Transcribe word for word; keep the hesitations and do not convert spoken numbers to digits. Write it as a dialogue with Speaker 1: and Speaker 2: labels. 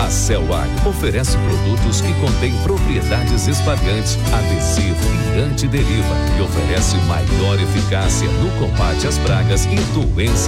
Speaker 1: A Cellag oferece produtos que contêm propriedades esmagantes, adesivo e antideriva e oferece maior eficácia no combate às pragas e doenças